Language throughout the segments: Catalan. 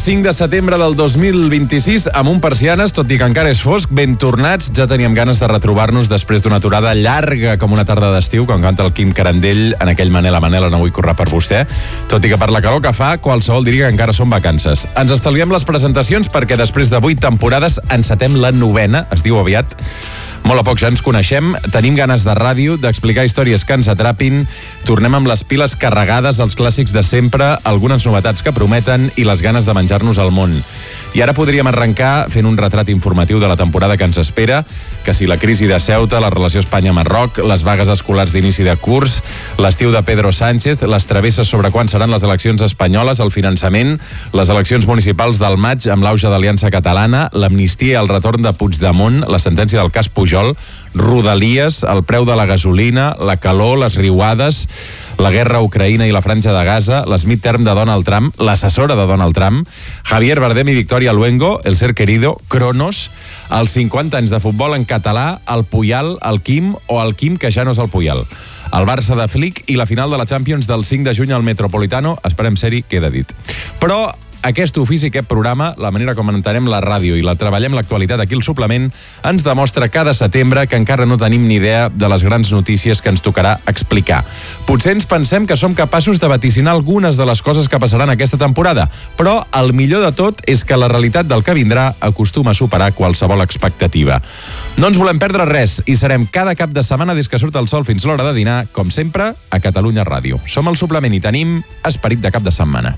5 de setembre del 2026 amb un persianes, tot i que encara és fosc, ben tornats. Ja teníem ganes de retrobar-nos després d'una aturada llarga com una tarda d'estiu, com canta el Quim Carandell en aquell Manela, no vull currar per vostè. Tot i que per la calor que fa, qualsevol diria que encara són vacances. Ens estalviem les presentacions perquè després de 8 temporades encetem la 9ª, es diu aviat. Molt a poc ja ens coneixem, tenim ganes de ràdio, d'explicar històries que ens atrapin, tornem amb les piles carregades, els clàssics de sempre, algunes novetats que prometen i les ganes de menjar-nos el món. I ara podríem arrencar fent un retrat informatiu de la temporada que ens espera, que si la crisi de Ceuta, la relació Espanya-Marroc, les vagues escolars d'inici de curs, l'estiu de Pedro Sánchez, les travesses sobre quan seran les eleccions espanyoles, el finançament, les eleccions municipals del maig amb l'auge d'Aliança Catalana, l'amnistia i el retorn de Puigdemont, la sentència del cas Pujol, Rodalies, el preu de la gasolina, la calor, les riuades, la guerra a Ucraïna i la franja de Gaza, l'Smith-term de Donald Trump, l'assessora de Donald Trump, Javier Bardem i Victoria Luengo, El ser querido, Cronos, els 50 anys de futbol en català, el Puyal, el Quim o el Quim que ja no és el Puyal. El Barça de Flick i la final de la Champions del 5 de juny al Metropolitano, esperem ser-hi, queda dit. Però aquest ofici, aquest programa, la manera com entenem la ràdio i la treballem l'actualitat aquí al suplement, ens demostra cada setembre que encara no tenim ni idea de les grans notícies que ens tocarà explicar. Potser ens pensem que som capaços de vaticinar algunes de les coses que passaran aquesta temporada, però el millor de tot és que la realitat del que vindrà acostuma a superar qualsevol expectativa. No ens volem perdre res i serem cada cap de setmana des que surt el sol fins l'hora de dinar, com sempre, a Catalunya Ràdio. Som el suplement i tenim esperit de cap de setmana.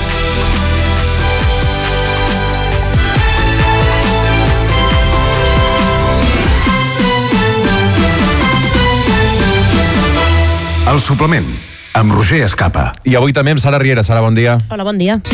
El suplement, amb Roger Escapa. I avui també amb Sara Riera. Sara, bon dia. Hola, bon dia.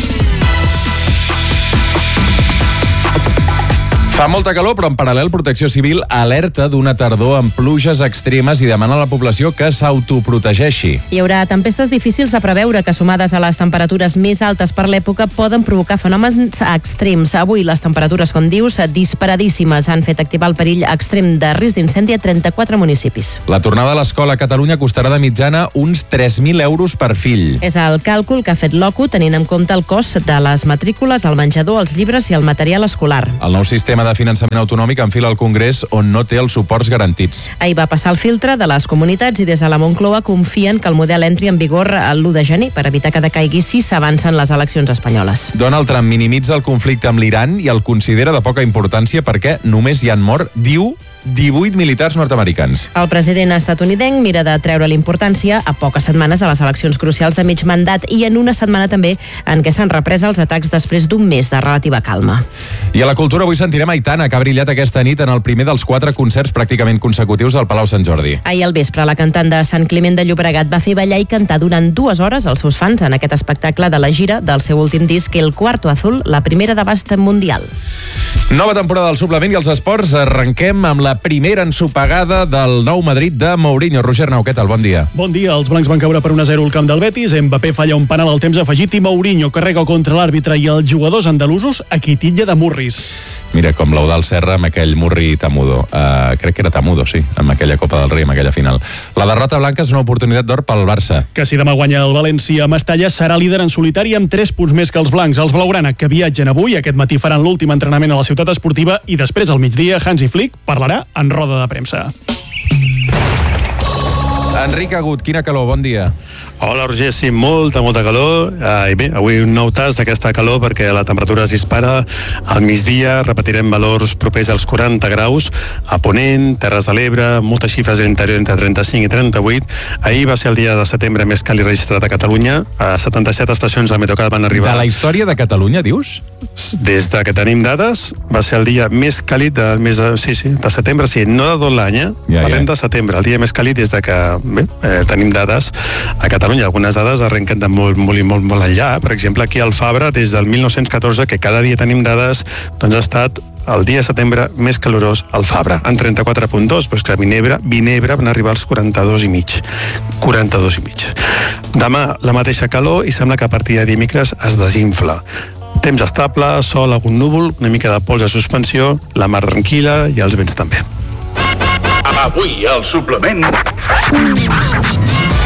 Fa molta calor, però en paral·lel Protecció Civil alerta d'una tardor amb pluges extremes i demana a la població que s'autoprotegeixi. Hi haurà tempestes difícils de preveure que, sumades a les temperatures més altes per l'època, poden provocar fenòmens extrems. Avui les temperatures, com dius, disparadíssimes han fet activar el perill extrem de risc d'incendi a 34 municipis. La tornada a l'escola a Catalunya costarà de mitjana uns 3.000 euros per fill. És el càlcul que ha fet l'OCU, tenint en compte el cost de les matrícules, el menjador, els llibres i el material escolar. El nou sistema de finançament autonòmic enfila al Congrés on no té els suports garantits. Ahir va passar el filtre de les comunitats i des de la Moncloa confien que el model entri en vigor l'1 de gener per evitar que decaigui si s'avancen les eleccions espanyoles. Donald Trump minimitza el conflicte amb l'Iran i el considera de poca importància perquè només hi han mort, diu, 18 militars nord-americans. El president estatunidenc mira de treure l'importància a poques setmanes de les eleccions crucials de mig mandat i en una setmana també en què s'han reprès els atacs després d'un mes de relativa calma. I a la cultura avui sentirem Aitana, que ha brillat aquesta nit en el primer dels 4 concerts pràcticament consecutius al Palau Sant Jordi. Ahir al vespre, la cantant de Sant Climent de Llobregat va fer ballar i cantar durant 2 hores als seus fans en aquest espectacle de la gira del seu últim disc, El Cuarto Azul, la primera d'abast mundial. Nova temporada del suplement i els esports. Arrenquem amb la primera ensopegada del nou Madrid de Mourinho. Roger Nau, què tal? Bon dia. Bon dia. Els blancs van caure per 1-0 al camp del Betis. Mbappé falla un penal al temps afegit i Mourinho carrega contra l'àrbitre i els jugadors andalusos a qui titlla de murris. Mira, com l'Eudal Serra amb aquell murri tamudo. Crec que era tamudo, sí, amb aquella Copa del Rei, amb aquella final. La derrota blanca és una oportunitat d'or pel Barça. Que si demà guanya el València a Mestalla, serà líder en solitari amb 3 punts més que els blancs. Els blaugrana, que viatgen avui, aquest matí faran l'últim entrenament a la ciutat esportiva i després al migdia Hansi Flick parlarà en roda de premsa. Enric Agut, quina calor, bon dia. Hola Roger, sí, molta calor i bé, avui un nou tast d'aquesta calor perquè la temperatura es dispara al migdia, repetirem valors propers als 40 graus a Ponent, Terres de l'Ebre, moltes xifres a l'interior entre 35 i 38. Ahir va ser el dia de setembre més càlid registrat a Catalunya, a 77 estacions del Metrocat van arribar. De la història de Catalunya, dius? Des de que tenim dades, va ser el dia més càlid del mes de setembre, sí, no de tot l'any, parlem de setembre, el dia més càlid des de que tenim dades a Catalunya. Algunes dades arrenquen de molt enllà. Per exemple, aquí al Fabra, des del 1914, que cada dia tenim dades, doncs ha estat el dia de setembre més calorós al Fabra, en 34.2, però és que a Vinebre van arribar als 42,5. 42,5. Demà la mateixa calor i sembla que a partir de dimecres es desinfla. Temps estable, sol, algun núvol, una mica de pols de suspensió, la mar tranquil·la i els vents també. Avui al suplement...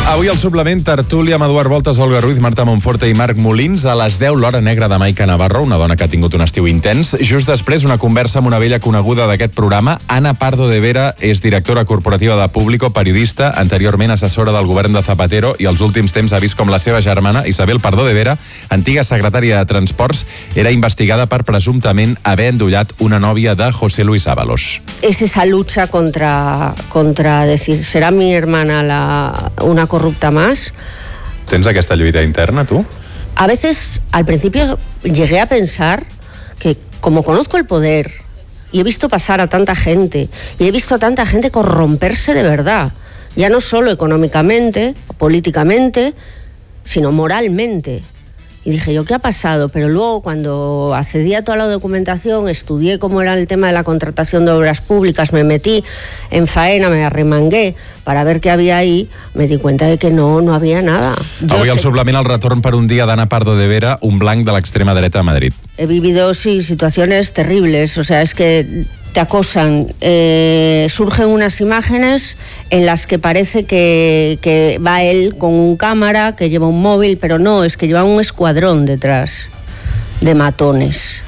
Avui al suplement, tertúlia amb Eduard Voltes, Olga Ruiz, Marta Monforte i Marc Molins. A les 10, l'hora negra de Maica Navarro, una dona que ha tingut un estiu intens. Just després, una conversa amb una vella coneguda d'aquest programa. Ana Pardo de Vera és directora corporativa de Público, periodista, anteriorment assessora del govern de Zapatero i als últims temps ha vist com la seva germana, Isabel Pardo de Vera, antiga secretària de Transports, era investigada per presumptament haver endollat una nòvia de José Luis Ábalos. Es esa lucha contra decir, ¿será mi hermana una corrupta más? ¿Tens aquesta lluita interna, tú? A veces, al principio, llegué a pensar que, como conozco el poder y he visto pasar a tanta gente y he visto a tanta gente corromperse de verdad, ya no solo económicamente, políticamente, sino moralmente. Y dije yo, ¿qué ha pasado? Pero luego, cuando accedí a toda la documentación, estudié cómo era el tema de la contratación de obras públicas, me metí en faena, me arremangué para ver qué había ahí, me di cuenta de que no había nada. Avui al suplement el retorn per un dia d'Ana Pardo de Vera, un blanc de l'extrema dreta de Madrid. He vivido, sí, situaciones terribles, o sea, es que te acosan, surgen unas imágenes en las que parece que va él con un cámara, que lleva un móvil, pero no, es que lleva un escuadrón detrás de matones.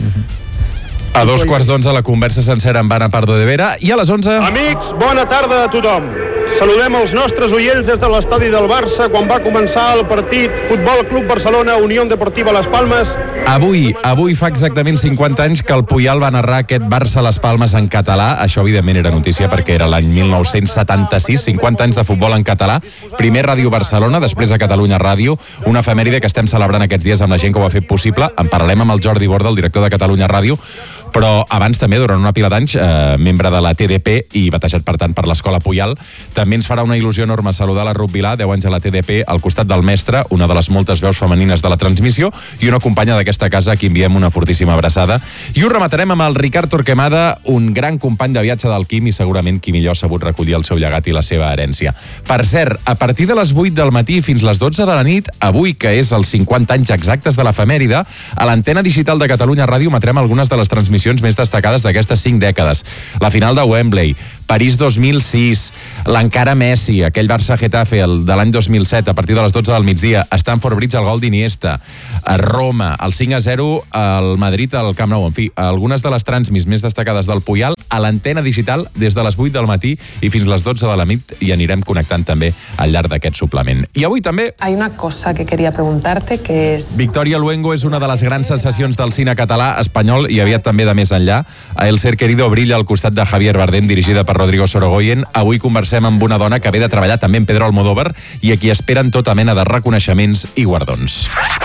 A 2:15 la conversa sencera amb Ana Pardo de Vera i a les 11... Amics, bona tarda a tothom. Saludem els nostres oients des de l'estadi del Barça quan va començar el partit Futbol Club Barcelona, Unió Deportiva Las Palmes. Avui fa exactament 50 anys que el Puyal va narrar aquest Barça-Las Palmes en català. Això, evidentment, era notícia perquè era l'any 1976, 50 anys de futbol en català. Primer Ràdio Barcelona, després a Catalunya Ràdio, una efemèride que estem celebrant aquests dies amb la gent que ho ha fet possible. En parlarem amb el Jordi Borda, el director de Catalunya Ràdio, però abans també, durant una pila d'anys, membre de la TDP i batejat, per tant, per l'Escola Puyal. També ens farà una il·lusió enorme saludar la Ruth Vilà, 10 anys a la TDP, al costat del mestre, una de les moltes veus femenines de la transmissió, i una companya d'aquesta casa a qui enviem una fortíssima abraçada. I ho rematarem amb el Ricard Torquemada, un gran company de viatge del Quim i segurament qui millor ha sabut recollir el seu llegat i la seva herència. Per cert, a partir de les 8 del matí fins les 12 de la nit, avui, que és els 50 anys exactes de l'efemèride, a l'antena digital de Catalunya Ràdio emetrem algunes de les transmissions més destacades d'aquestes 5 dècades. La final de Wembley, París 2006, l'encara Messi, aquell Barça-Getafe de l'any 2007, a partir de les 12 del migdia, Stamford Bridge, el gol d'Iniesta, a Roma, el 5-0 al Madrid, al Camp Nou. En fi, algunes de les transmis més destacades del Puyal a l'antena digital des de les 8 del matí i fins les 12 de la nit, i anirem connectant també al llarg d'aquest suplement. I avui també... Hay una cosa que quería preguntarte, que es... Victoria Luengo és una de les grans sensacions del cine català, espanyol i aviat també de més enllà. A El ser querido brilla al costat de Javier Bardem, dirigida per Rodrigo Sorogoyen. Avui conversem amb una dona que ve de treballar també en Pedro Almodóvar i a qui esperen tota mena de reconeixements i guardons.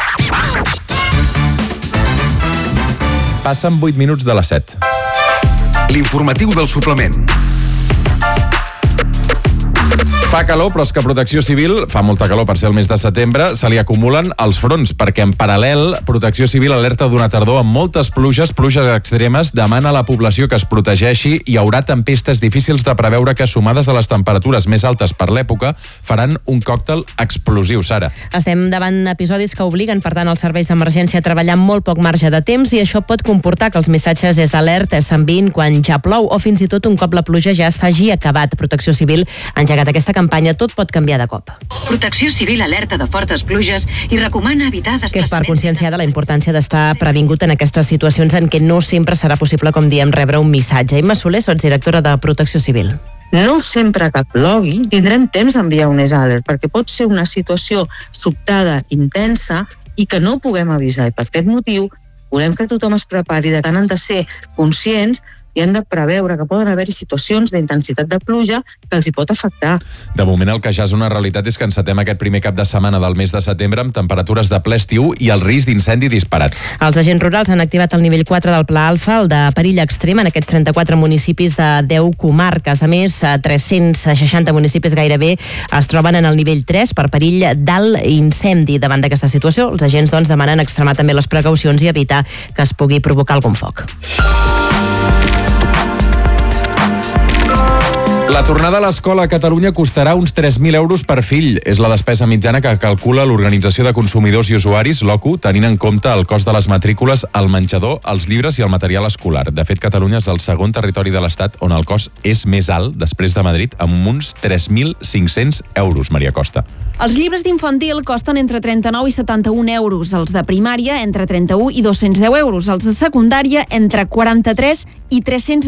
Passen 8 minuts de les 7. L'informatiu del suplement. Fa calor, però és que Protecció Civil, fa molta calor per ser el mes de setembre, se li acumulen els fronts, perquè en paral·lel Protecció Civil alerta d'una tardor amb moltes pluges extremes, demana a la població que es protegeixi. Hi haurà tempestes difícils de preveure que, sumades a les temperatures més altes per l'època, faran un còctel explosiu. Sara. Estem davant episodis que obliguen, per tant, els serveis d'emergència a treballar amb molt poc marge de temps, i això pot comportar que els missatges és alerta s'enviïn quan ja plou o fins i tot un cop la pluja ja s'hagi acabat. Protecció Civil ha engegat aquesta campanya Tot pot canviar de cop. Protecció Civil alerta de fortes pluges i recomana evitar... Que és per conscienciar de la importància d'estar previngut en aquestes situacions en què no sempre serà possible, com diem, rebre un missatge. Imma Soler, sotsdirectora de Protecció Civil. No sempre que plogui tindrem temps d'enviar un alert, perquè pot ser una situació sobtada, intensa, i que no puguem avisar. I per aquest motiu volem que tothom es prepari, de tant han de ser conscients i han de preveure que poden haver-hi situacions d'intensitat de pluja que els hi pot afectar. De moment el que ja és una realitat és que encetem aquest primer cap de setmana del mes de setembre amb temperatures de ple estiu i el risc d'incendi disparat. Els agents rurals han activat el nivell 4 del Pla Alfa, el de perill extrem, en aquests 34 municipis de 10 comarques. A més, 360 municipis gairebé es troben en el nivell 3 per perill d'alt incendi. Davant d'aquesta situació, els agents demanen extremar també les precaucions i evitar que es pugui provocar algun foc. La tornada a l'escola a Catalunya costarà uns 3.000 euros per fill. És la despesa mitjana que calcula l'Organització de Consumidors i Usuaris, l'OCU, tenint en compte el cost de les matrícules, el menjador, els llibres i el material escolar. De fet, Catalunya és el segon territori de l'Estat on el cost és més alt, després de Madrid, amb uns 3.500 euros, Maria Costa. Els llibres d'infantil costen entre 39 i 71 euros, els de primària entre 31 i 210 euros, els de secundària entre 43 i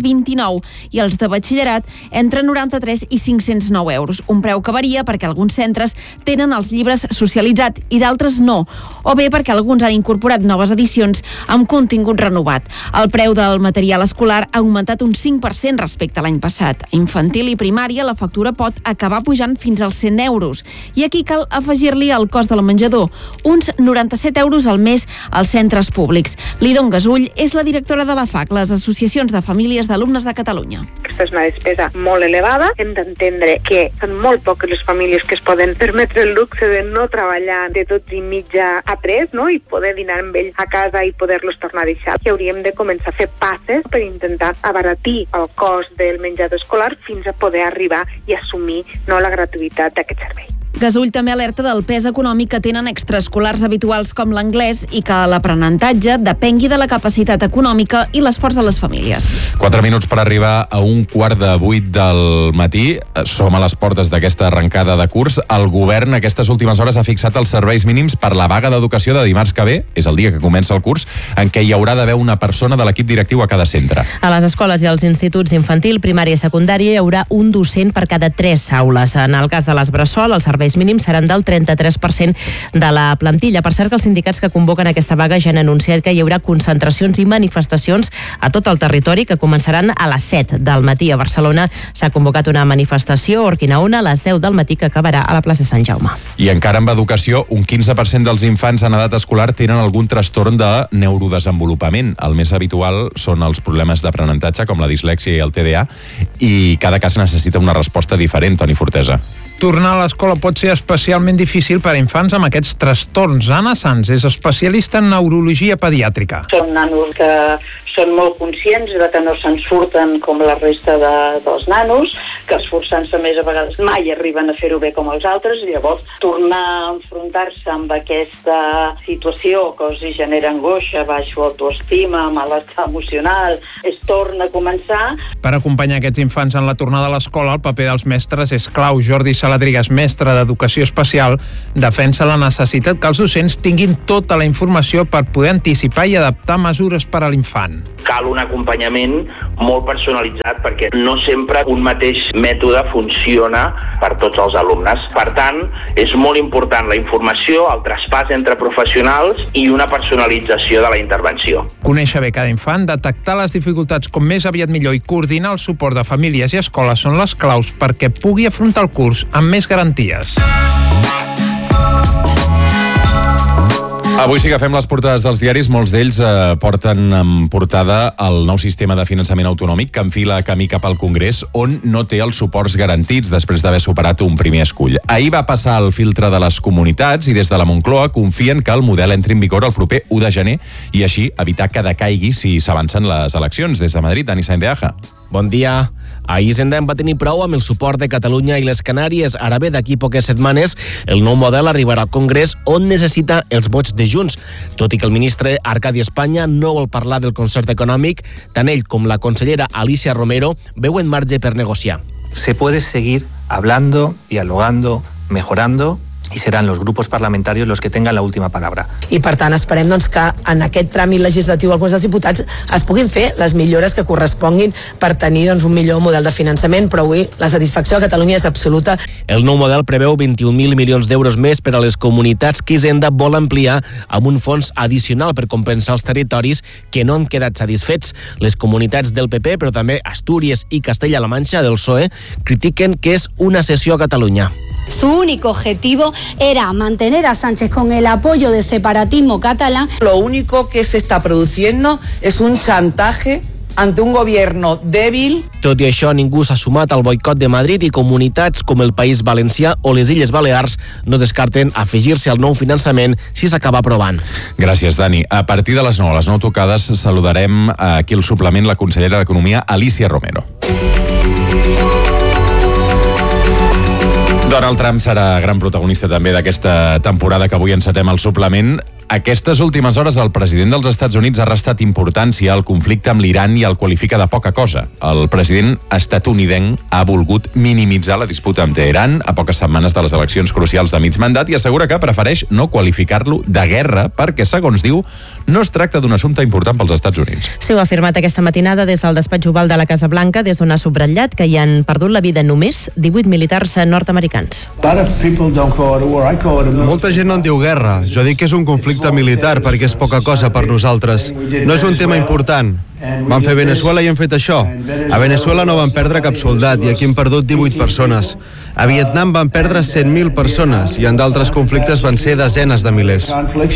329 i els de batxillerat entre 93 i 509 euros. Un preu que varia perquè alguns centres tenen els llibres socialitzats i d'altres no, o bé perquè alguns han incorporat noves edicions amb contingut renovat. El preu del material escolar ha augmentat un 5% respecte a l'any passat. A infantil i primària la factura pot acabar pujant fins als 100 euros. I aquí cal afegir-li el cost del menjador, uns 97 euros al mes als centres públics. Lidon Gasull és la directora de la FAC, les associacions de famílies d'alumnes de Catalunya. Aquesta és una despesa molt elevada. Hem d'entendre que són molt poques les famílies que es poden permetre el luxe de no treballar de 12:30 a 3, no? I poder dinar amb ells a casa i poder-los tornar a deixar. I hauríem de començar a fer passes per intentar abaratir el cost del menjador escolar fins a poder arribar i assumir la gratuïtat d'aquest servei. Gasull també alerta del pes econòmic que tenen extraescolars habituals com l'anglès i que l'aprenentatge depengui de la capacitat econòmica i l'esforç de les famílies. 4 minuts per arribar a 7:45 del matí. Som a les portes d'aquesta arrencada de curs. El govern aquestes últimes hores ha fixat els serveis mínims per la vaga d'educació de dimarts que ve, és el dia que comença el curs, en què hi haurà d'haver una persona de l'equip directiu a cada centre. A les escoles i als instituts infantil, primària i secundària hi haurà un docent per cada 3 aules. En el cas de les bressol, els serveis mínims seran del 33% de la plantilla. Per cert, que els sindicats que convoquen aquesta vaga ja han anunciat que hi haurà concentracions i manifestacions a tot el territori que començaran a les 7 del matí. A Barcelona s'ha convocat una manifestació a Urquinaona a les 10 del matí que acabarà a la plaça Sant Jaume. I encara amb educació, un 15% dels infants en edat escolar tenen algun trastorn de neurodesenvolupament. El més habitual són els problemes d'aprenentatge com la dislèxia i el TDA i cada cas necessita una resposta diferent, Toni Fortesa. Tornar a l'escola pot ser especialment difícil per a infants amb aquests trastorns. Anna Sanz és especialista en neurologia pediàtrica. Són nanos que són molt conscients de que no se'n surten com la resta dels nanos, que esforçant-se més a vegades mai arriben a fer-ho bé com els altres, i llavors tornar a enfrontar-se amb aquesta situació que els genera angoixa, baixa autoestima, malestar emocional, es torna a començar. Per acompanyar aquests infants en la tornada a l'escola, el paper dels mestres és clau. Jordi Saladrigas, mestre d'Educació Especial, defensa la necessitat que els docents tinguin tota la informació per poder anticipar i adaptar mesures per a l'infant. Cal un acompanyament molt personalitzat perquè no sempre un mateix mètode funciona per tots els alumnes. Per tant, és molt important la informació, el traspàs entre professionals i una personalització de la intervenció. Conèixer bé cada infant, detectar les dificultats com més aviat millor i coordinar el suport de famílies i escoles són les claus perquè pugui afrontar el curs amb més garanties. Avui sí que fem les portades dels diaris. Molts d'ells porten en portada el nou sistema de finançament autonòmic que enfila camí cap al Congrés, on no té els suports garantits després d'haver superat un primer escull. Ahir va passar el filtre de les comunitats i des de la Moncloa confien que el model entri en vigor el proper 1 de gener i així evitar que decaigui si s'avancen les eleccions. Des de Madrid, Dani Sainz de Aja. Bon dia. Ahir Hisenda en va tenir prou amb el suport de Catalunya i les Canàries. Ara bé, d'aquí poques setmanes, el nou model arribarà al Congrés on necessita els vots de Junts. Tot i que el ministre Arcadi Espanya no vol parlar del concert econòmic, tant ell com la consellera Alicia Romero veuen marge per negociar. Se puede seguir hablando, dialogando, mejorando, i seran els grups parlamentaris els que tinguin l'última paraula. I per tant esperem que en aquest tràmit legislatiu al Congrés dels Diputats es puguin fer les millores que corresponguin per tenir un millor model de finançament, però avui la satisfacció a Catalunya és absoluta. El nou model preveu 21.000 milions d'euros més per a les comunitats que Hisenda vol ampliar amb un fons addicional per compensar els territoris que no han quedat satisfets. Les comunitats del PP, però també Astúries i Castella-La Manxa del PSOE, critiquen que és una cessió a Catalunya. Su único objetivo era mantener a Sánchez con el apoyo del separatismo catalán. Lo único que se está produciendo es un chantaje ante un gobierno débil. Tot i això, ningú s'ha sumat al boicot de Madrid i comunitats com el País Valencià o les Illes Balears no descarten afegir-se al nou finançament si s'acaba aprovant. Gràcies, Dani. A partir de les 9, a les 9 tocades, saludarem aquí al suplement la consellera d'Economia, Alicia Romero. Donald Trump serà gran protagonista també d'aquesta temporada que avui encetem al suplement. Aquestes últimes hores el president dels Estats Units ha restat importància al conflicte amb l'Iran i el qualifica de poca cosa. El president estatunidenc ha volgut minimitzar la disputa amb Teheran a poques setmanes de les eleccions crucials de mig mandat i assegura que prefereix no qualificar-lo de guerra perquè, segons diu, no es tracta d'un assumpte important pels Estats Units. Sí, ho ha afirmat aquesta matinada des del despatx oval de la Casa Blanca, des d'on ha subratllat que hi han perdut la vida només 18 militars nord-americans. Molta gent no en diu guerra. Jo dic que és un conflicte militar perquè és poca cosa per nosaltres. No és un tema important. Van fer Venezuela i hem fet això. A Venezuela no van perdre cap soldat i aquí hem perdut 18 persones. A Vietnam van perdre 100.000 persones i en d'altres conflictes van ser desenes de milers.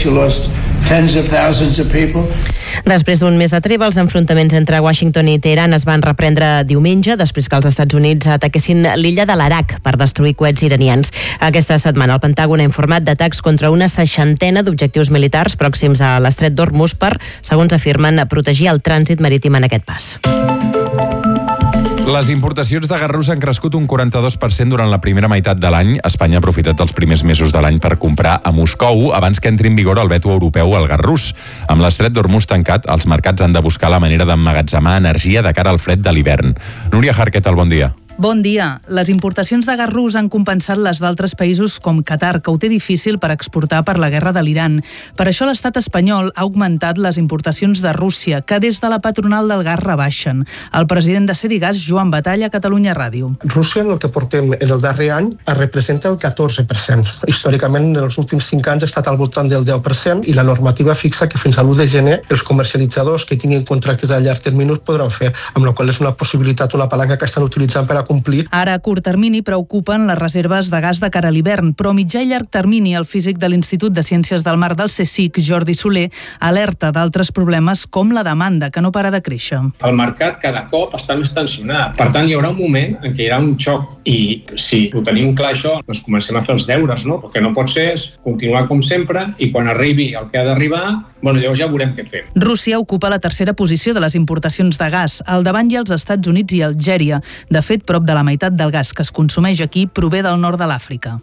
Després d'un mes de treva, els enfrontaments entre Washington i Teheran es van reprendre diumenge després que els Estats Units ataquessin l'illa de l'Arak per destruir coets iranians. Aquesta setmana el Pentàgon ha informat d'atacs contra una 60 d'objectius militars pròxims a l'estret d'Hormuz per, segons afirmen, protegir el trànsit marítim en aquest pas. Les importacions de gas rus han crescut un 42% durant la primera meitat de l'any. Espanya ha aprofitat els primers mesos de l'any per comprar a Moscou abans que entri en vigor el veto europeu al gas rus. Amb l'estret d'Hormuz tancat, els mercats han de buscar la manera d'emmagatzemar energia de cara al fred de l'hivern. Núria Jarqueta, bon dia. Bon dia. Les importacions de gas rus han compensat les d'altres països com Qatar, que ho té difícil per exportar per la guerra de l'Iran. Per això l'estat espanyol ha augmentat les importacions de Rússia, que des de la patronal del gas rebaixen. El president de Cedigas, Joan Batalla, a Catalunya Ràdio. Rússia, en el que portem en el darrer any, representa el 14%. Històricament, en els últims 5 anys ha estat al voltant del 10% i la normativa fixa que fins a l'1 de gener els comercialitzadors que tinguin contractes a llarg termini podran fer, amb la qual és una possibilitat, una palanca que estan utilitzant per a complir. Ara, a curt termini, preocupen les reserves de gas de cara a l'hivern, però a mitjà i llarg termini, el físic de l'Institut de Ciències del Mar del CSIC, Jordi Soler, alerta d'altres problemes com la demanda, que no para de créixer. El mercat cada cop està més tensionat. Per tant, hi haurà un moment en què hi haurà un xoc i si ho tenim clar això, doncs comencem a fer els deures, no? El que no pot ser és continuar com sempre i quan arribi el que ha d'arribar, llavors ja veurem què fem. Rússia ocupa la tercera posició de les importacions de gas. Al davant hi ha els Estats Units i Algèria. De fet, prop de la meitat del gas que es consumeix aquí prové del nord de l'Àfrica.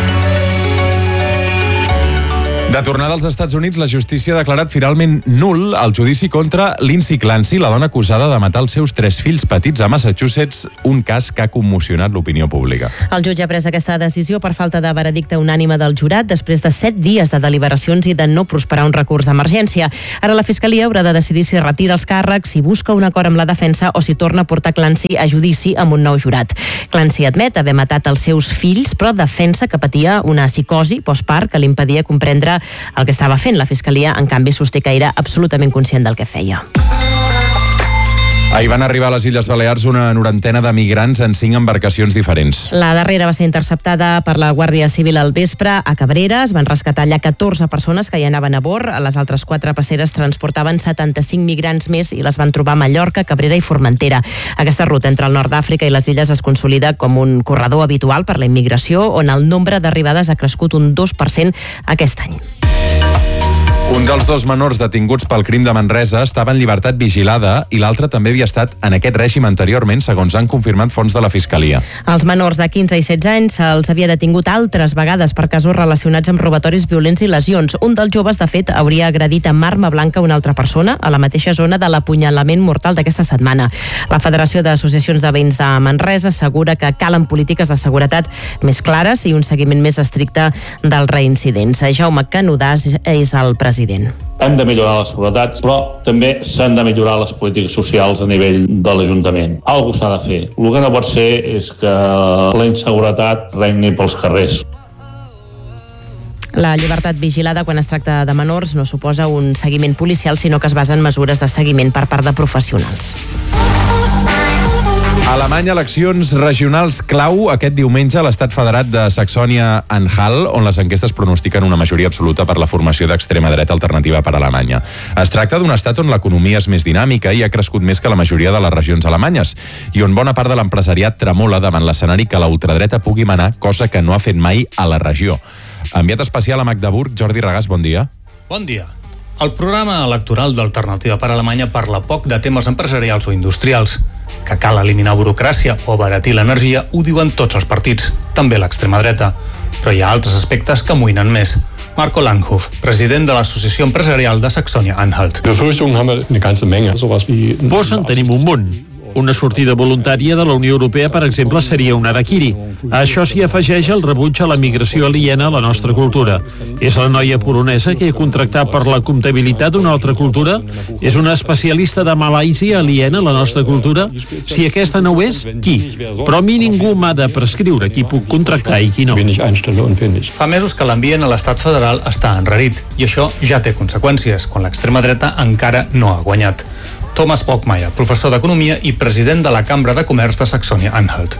De tornada als Estats Units, la justícia ha declarat finalment nul el judici contra Lindsay Clancy, la dona acusada de matar els seus 3 fills petits a Massachusetts, un cas que ha commocionat l'opinió pública. El jutge ha pres aquesta decisió per falta de veredicte unànime del jurat després de 7 dies de deliberacions i de no prosperar un recurs d'emergència. Ara la Fiscalia haurà de decidir si retira els càrrecs, si busca un acord amb la defensa o si torna a portar Clancy a judici amb un nou jurat. Clancy admet haver matat els seus fills, però defensa que patia una psicosi postpart que l'impedia comprendre el que estava fent. La Fiscalia, en canvi, sosté que era absolutament conscient del que feia. Ahir van arribar a les Illes Balears una 90 de migrants en 5 embarcacions diferents. La darrera va ser interceptada per la Guàrdia Civil al vespre a Cabrera. Es van rescatar allà 14 persones que hi anaven a bord. Les altres 4 passeres transportaven 75 migrants més i les van trobar a Mallorca, Cabrera i Formentera. Aquesta ruta entre el nord d'Àfrica i les illes es consolida com un corredor habitual per la immigració, on el nombre d'arribades ha crescut un 2% aquest any. Un dels 2 menors detinguts pel crim de Manresa estava en llibertat vigilada i l'altre també havia estat en aquest règim anteriorment, segons han confirmat fonts de la Fiscalia. Els menors de 15 i 16 anys se'ls havia detingut altres vegades per casos relacionats amb robatoris violents i lesions. Un dels joves, de fet, hauria agredit amb arma blanca una altra persona a la mateixa zona de l'apunyalament mortal d'aquesta setmana. La Federació d'Associacions de Veïns de Manresa assegura que calen polítiques de seguretat més clares i un seguiment més estricte dels reincidents. Jaume Canudàs és el president. Hem de millorar la seguretat, però també s'han de millorar les polítiques socials a nivell de l'Ajuntament. Algo s'ha de fer. El que no pot ser és que la inseguretat regni pels carrers. La llibertat vigilada quan es tracta de menors no suposa un seguiment policial, sinó que es basa en mesures de seguiment per part de professionals. A Alemanya, eleccions regionals clau aquest diumenge a l'estat federat de Saxònia-Anhalt, on les enquestes pronostiquen una majoria absoluta per la formació d'extrema dreta alternativa per Alemanya. Es tracta d'un estat on l'economia és més dinàmica i ha crescut més que la majoria de les regions alemanyes, i on bona part de l'empresariat tremola davant l'escenari que la ultradreta pugui manar, cosa que no ha fet mai a la regió. Enviat especial a Magdeburg, Jordi Regàs, bon dia. Bon dia. El programa electoral d'Alternativa per Alemanya parla poc de temes empresarials o industrials. Que cal eliminar burocràcia o abaratir l'energia ho diuen tots els partits, també l'extrema dreta. Però hi ha altres aspectes que amoïnen més. Marco Langhoff, president de l'Associació Empresarial de Saxònia-Anhalt. Pors en tenim un munt. Una sortida voluntària de la Unió Europea, per exemple, seria un harakiri. A això s'hi afegeix el rebuig a la migració aliena a la nostra cultura. És la noia polonesa que ha contractat per la comptabilitat d'una altra cultura? És una especialista de Malàisia aliena a la nostra cultura? Si aquesta no ho és, qui? Però a mi ningú m'ha de prescriure qui puc contractar i qui no. Fa mesos que l'ambient a l'estat federal està enrarit i això ja té conseqüències, quan l'extrema dreta encara no ha guanyat. Thomas Brockmeier, professor d'Economia i president de la Cambra de Comerç de Saxònia-Anhalt.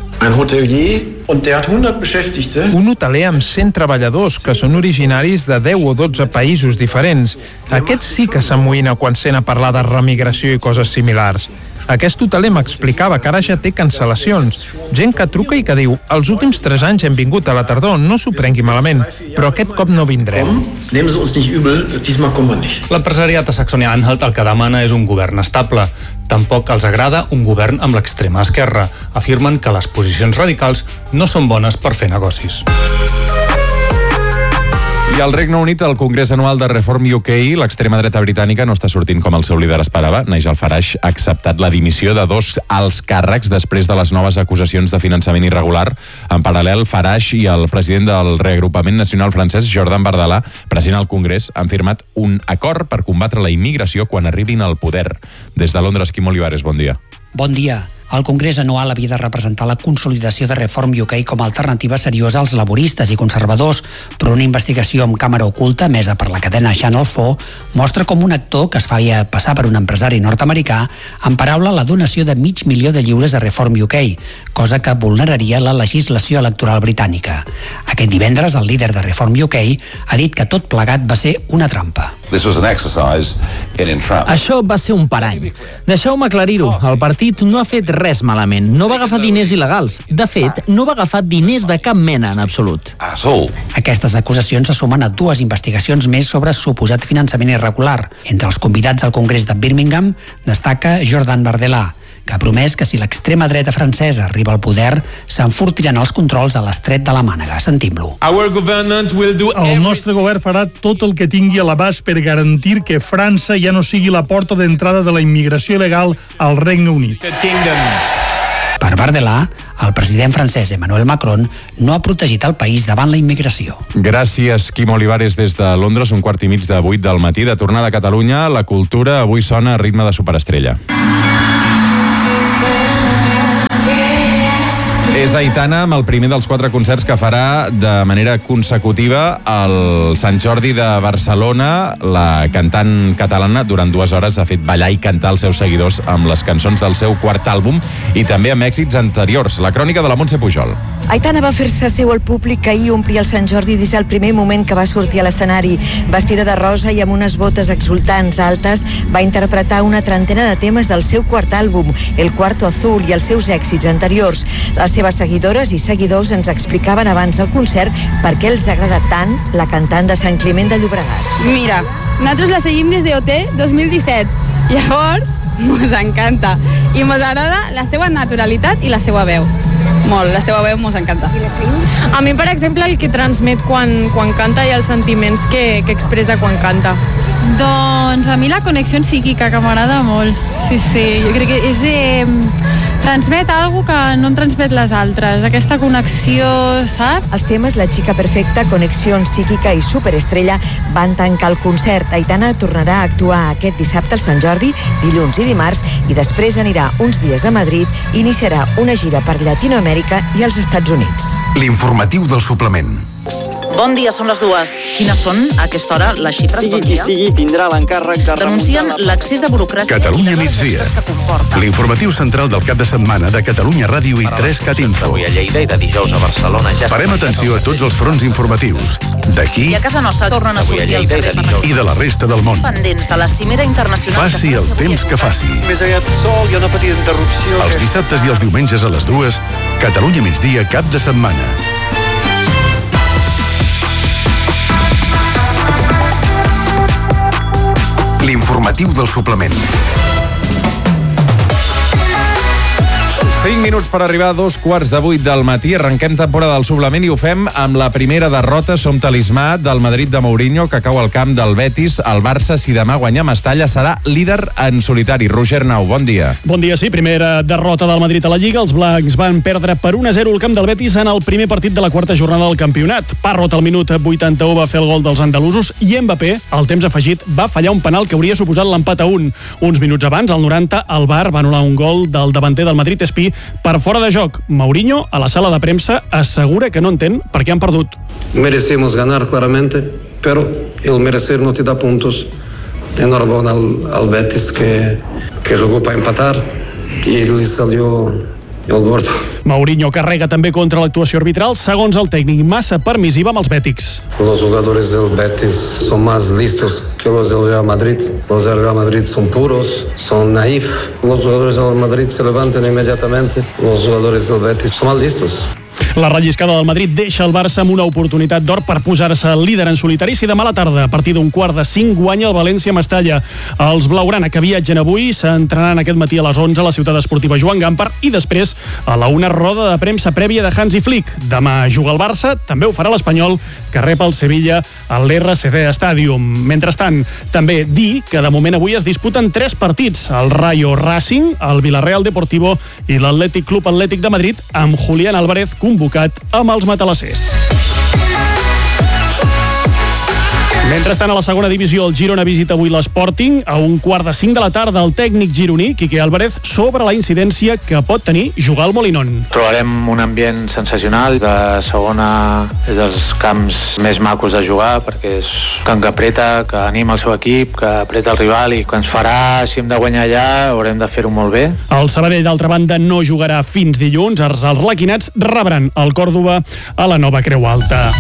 Un hoteler amb 100 treballadors que són originaris de 10 o 12 països diferents. Aquest sí que s'amoïna quan sent a parlar de remigració i coses similars. Aquest hoteler m'explicava que ara ja té cancel·lacions. Gent que truca i que diu: els últims 3 anys hem vingut a la tardor, no s'ho prengui malament, però aquest cop no vindrem. L'empresariat a Saxònia-Anhalt el que demana és un govern estable. Tampoc els agrada un govern amb l'extrema esquerra. Afirmen que les posicions radicals no són bones per fer negocis. I al Regne Unit, al Congrés Anual de Reform UK, l'extrema dreta britànica no està sortint com el seu líder esperava. Nigel Farage ha acceptat la dimissió de 2 alts càrrecs després de les noves acusacions de finançament irregular. En paral·lel, Farage i el president del Reagrupament Nacional francès, Jordan Bardella, present al Congrés, han firmat un acord per combatre la immigració quan arribin al poder. Des de Londres, Quim Olivares, bon dia. Bon dia. El Congrés Anual havia de representar la consolidació de Reform UK com a alternativa seriosa als laboristes i conservadors, però una investigació amb càmera oculta emesa per la cadena Channel 4 mostra com un actor que es feia passar per un empresari nord-americà emparaula la donació de $500,000 a Reform UK, cosa que vulneraria la legislació electoral britànica. Aquest divendres, el líder de Reform UK ha dit que tot plegat va ser una trampa. Això va ser un parany. Deixeu-me aclarir-ho. El partit no ha fet res malament. No va agafar diners il·legals. De fet, no va agafar diners de cap mena en absolut. Aquestes acusacions se sumen a 2 investigacions més sobre suposat finançament irregular. Entre els convidats al Congrés de Birmingham destaca Jordan Bardella, que ha promès que si l'extrema dreta francesa arriba al poder, s'enfortiran els controls a l'estret de la Mànega. Sentim-lo. El nostre govern farà tot el que tingui a l'abast per garantir que França ja no sigui la porta d'entrada de la immigració il·legal al Regne Unit. Per Bardella, el president francès Emmanuel Macron no ha protegit el país davant la immigració. Gràcies, Quim Olivares, des de Londres, 7:15 del matí. De tornada a Catalunya, la cultura avui sona a ritme de superestrella. És Aitana amb el primer dels 4 concerts que farà de manera consecutiva al Sant Jordi de Barcelona. La cantant catalana durant 2 hores ha fet ballar i cantar els seus seguidors amb les cançons del seu 4th àlbum i també amb èxits anteriors. La crònica de la Montse Pujol. Aitana va fer-se seu al públic que ahir omplia el Sant Jordi des del primer moment que va sortir a l'escenari. Vestida de rosa i amb unes botes exultants altes, va interpretar una trentena de temes del seu 4th àlbum, El Cuarto Azul, i els seus èxits anteriors. Les seves seguidores i seguidors ens explicaven abans del concert per què els agrada tant la cantant de Sant Climent de Llobregat. Mira, nosaltres la seguim des de OT 2017. Llavors, mos encanta. I mos agrada la seva naturalitat i la seva veu. Molt, la seva veu mos encanta. A mi, per exemple, el que transmet quan canta i els sentiments que expressa quan canta. Doncs a mi la connexió psíquica, que m'agrada molt. Sí, jo crec que és... transmet alguna que no en transmet les altres, aquesta connexió, saps? Els temes La Chica Perfecta, Connexió Psíquica i Superestrella van tancar el concert. Aitana tornarà a actuar aquest dissabte al Sant Jordi, dilluns i dimarts, i després anirà uns dies a Madrid i iniciarà una gira per Llatinoamèrica i els Estats Units. L'informatiu del suplement. Bon dia, són les 2. Quines són, a aquesta hora, les xifres? Sigui qui sigui, tindrà l'encàrrec de denuncien l'accés de burocràcia Catalunya i les migdia. que comporta. L'informatiu central del cap de setmana de Catalunya Ràdio i 3CAT Info. Avui a Lleida i de dijous a Barcelona ja Farem atenció a tots els fronts informatius. D'aquí I a casa nostra tornen a sortir al carrer i de la resta del món. pendents de la cimera internacional. Faci el temps que faci. Més aviat sol, hi ha una petita interrupció. Els dissabtes i els diumenges a les 2, Catalunya migdia, cap de setmana. L'informatiu del suplement. 5 minuts per arribar a 2:15 del matí. Arrenquem temporada del suplement i ho fem amb la primera derrota. Som talismà del Madrid de Mourinho, que cau al camp del Betis. El Barça, si demà guanya Mestalla, serà líder en solitari. Roger Nau, bon dia. Bon dia, sí. Primera derrota del Madrid a la Lliga. Els blancs van perdre per 1-0 al camp del Betis en el primer partit de la quarta jornada del campionat. Parrot al minut 81 va fer el gol dels andalusos i Mbappé, al temps afegit, va fallar un penal que hauria suposat l'empat a 1. Uns minuts abans, al 90, el VAR va anul·lar un gol del davanter del Madrid, Espí, per fora de joc. Mourinho, a la sala de premsa, assegura que no entén per què han perdut. Merecemos ganar claramente, pero el merecer no te da puntos. Enhorabuena al Betis que jugó para empatar y le salió el gordo. Mourinho carrega també contra l'actuació arbitral, segons el tècnic, massa permissiva amb els bètics. Los jugadores del Betis son más listos que los del Real Madrid. Los del Real Madrid son puros, son naif. Los jugadores del Madrid se levantan inmediatamente. Los jugadores del Betis son más listos. La relliscada del Madrid deixa el Barça amb una oportunitat d'or per posar-se líder en solitari si demà a la tarda, a partir d'un 4:45, guanya el València-Mestalla. Els blaugrana que viatgen avui s'entrenaran aquest matí a les 11 a la ciutat esportiva Joan Gamper i després a la una roda de premsa prèvia de Hansi Flick. Demà juga el Barça, també ho farà l'Espanyol, que rep el Sevilla a l'RCD Stadium. Mentrestant, també dir que de moment avui es disputen 3 partits: el Rayo Racing, el Villarreal Deportivo i l'Atlètic Club Atlètic de Madrid, amb Julián Álvarez convocat amb els matalassers. Mentrestant, a la segona divisió, el Girona visita avui l'Sporting. A 4:45 de la tarda, el tècnic gironí, Quique Álvarez, sobre la incidència que pot tenir jugar al Molinón. Trobarem un ambient sensacional. De segona és dels camps més macos de jugar, perquè és un camp que apreta, que anima el seu equip, que apreta el rival i que ens farà, si hem de guanyar allà, haurem de fer-ho molt bé. El Sabadell, d'altra banda, no jugarà fins dilluns. Els laquinats rebran el Còrdova a la Nova Creu Alta.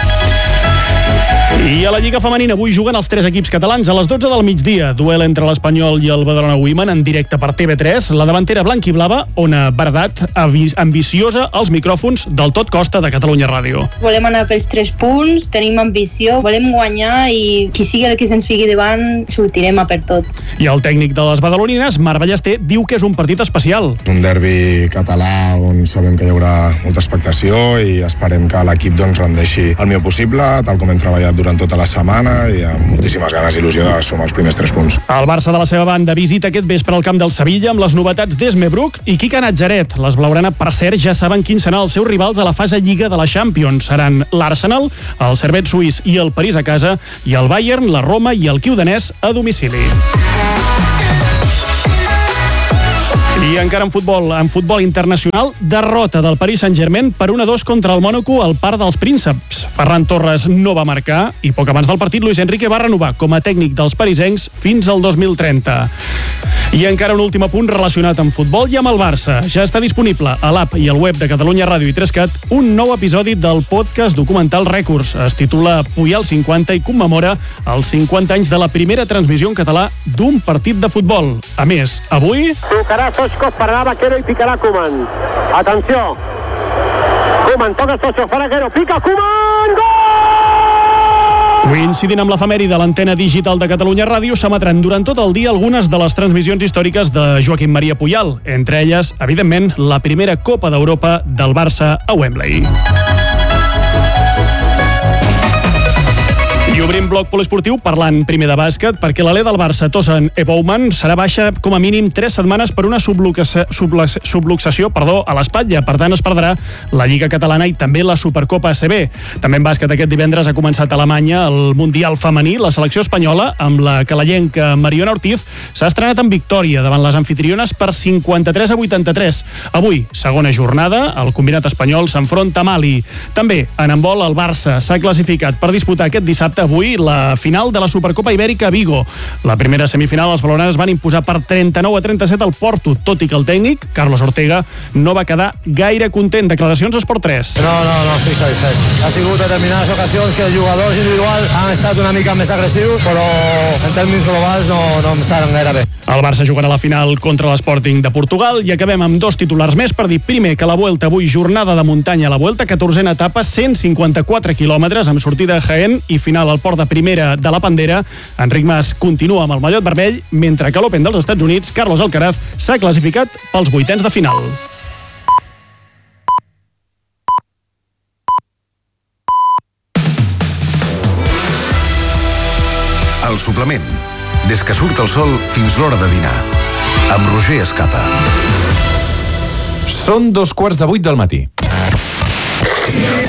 I a la Lliga Femenina avui juguen els 3 equips catalans a les 12 del migdia. Duel entre l'Espanyol i el Badalona Women en directe per TV3. La davantera blanquiblava, Ona Bardat, ambiciosa als micròfons del Tot Costa de Catalunya Ràdio. Volem anar pels 3 punts, tenim ambició, volem guanyar i qui sigui el que se'ns fiqui davant sortirem a per tot. I el tècnic de les badalonines, Marc Ballester, diu que és un partit especial. Un derbi català on sabem que hi haurà molta expectació i esperem que l'equip rendeixi el millor possible, tal com hem treballat durant tota la setmana i amb moltíssimes ganes i il·lusió de sumar els primers 3 punts. El Barça, de la seva banda, visita aquest vespre al camp del Sevilla amb les novetats d'Esme Bruch i Quique Natzaret. Les blaugrana, per cert, ja saben quins seran els seus rivals a la fase Lliga de la Champions. Seran l'Arsenal, el Servette suís i el París a casa, i el Bayern, la Roma i el Kiu danès a domicili. I encara en futbol internacional, derrota del Paris Saint-Germain per 1-2 contra el Mònaco al Parc dels Prínceps. Ferran Torres no va marcar i poc abans del partit Luis Enrique va renovar com a tècnic dels parisencs fins al 2030. I encara un últim apunt relacionat amb futbol i amb el Barça. Ja està disponible a l'app i al web de Catalunya Ràdio i 3CAT un nou episodi del podcast documental Rècords. Es titula Puyal 50 i commemora els 50 anys de la primera transmissió en català d'un partit de futbol. A més, avui... Tocarà Soskov, pararà Vaquero i picarà Koeman. Atenció! Koeman, toca Soskov, farà Vaquero, pica Koeman, gol! Coincidint amb l'efemèri de l'antena digital de Catalunya Ràdio, s'emetran durant tot el dia algunes de les transmissions històriques de Joaquim Maria Puyal, entre elles, evidentment, la primera Copa d'Europa del Barça a Wembley. I obrim bloc poliesportiu parlant primer de bàsquet, perquè l'alè del Barça, Tosan Ebouman, serà baixa com a mínim 3 setmanes per una subluxació a l'espatlla. Per tant, es perdrà la Lliga Catalana i també la Supercopa ACB. També en bàsquet aquest divendres ha començat a Alemanya el Mundial Femení. La selecció espanyola, amb la calayenca Mariona Ortiz, s'ha estrenat en victòria davant les anfitriones per 53-83. Avui, segona jornada, el combinat espanyol s'enfronta a Mali. També, en handbol, el Barça s'ha classificat per disputar aquest dissabte avui la final de la Supercopa Ibèrica a Vigo. La primera semifinal, els blaugranes van imposar per 39-37 al Porto, tot i que el tècnic, Carlos Ortega, no va quedar gaire content. Declaracions a Esport 3. No, sí, ha sigut determinades ocasions que els jugadors individuals han estat una mica més agressius, però en termes globals no estaven gaire bé. El Barça jugarà la final contra l'Sporting de Portugal i acabem amb 2 titulars més per dir primer que la Vuelta avui, jornada de muntanya a la Vuelta, 14a etapa, 154 quilòmetres amb sortida a Jaén i final al l'esport de primera de la Pandera. Enric Mas continua amb el mallot vermell, mentre que a l'Open dels Estats Units, Carlos Alcaraz s'ha classificat pels vuitens de final. El suplement. Des que surt el sol fins l'hora de dinar. Amb Roger Escapa. Són 7:15 del matí.